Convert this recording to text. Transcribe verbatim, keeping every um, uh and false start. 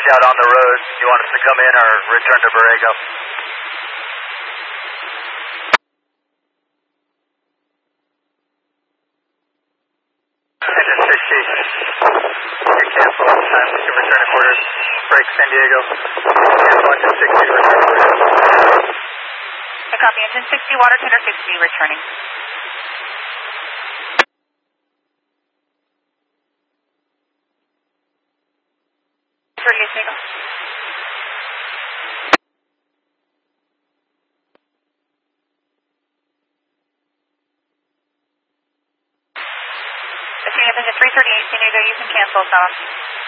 out on the road. Do you want us to come in or return to Borrego? Engine sixty. You cancel on time. You can return to quarters. Break San Diego. Cancel engine sixty to return to quarters. I copy engine sixty, water tender sixty, returning. Release Eagle. Engine three thirty-eight, San Diego, you can cancel south.